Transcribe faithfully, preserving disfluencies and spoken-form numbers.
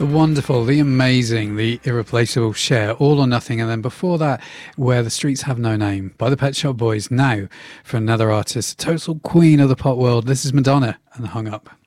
The wonderful, the amazing, the irreplaceable Cher, All or Nothing. And then before that, Where the Streets Have No Name by the Pet Shop Boys. Now for another artist, total queen of the pop world. This is Madonna and Hung Up.